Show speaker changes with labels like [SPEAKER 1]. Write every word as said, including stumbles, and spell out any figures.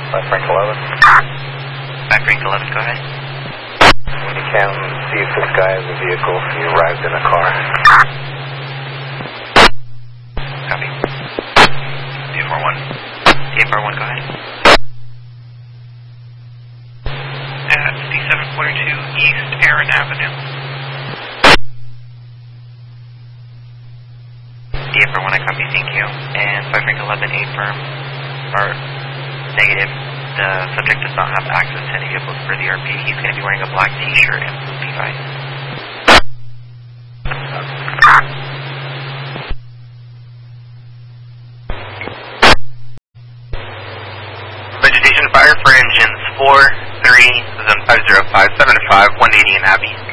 [SPEAKER 1] five Frank eleven.
[SPEAKER 2] five Frank eleven, go ahead.
[SPEAKER 1] When you can, see if this guy has a vehicle, if he arrived in a car.
[SPEAKER 2] Copy. D F R one. D F R one, go ahead. At fifty-seven forty-two East Aaron Avenue. D F R one, I copy, thank you. And five Frank eleven, A firm, or negative. The subject does not have access to any vehicles for the R P. He's going to be wearing a black t-shirt and blue Levi's. Vegetation fire for engines four, three, zone five zero five, seven five, one eighty in Abbey.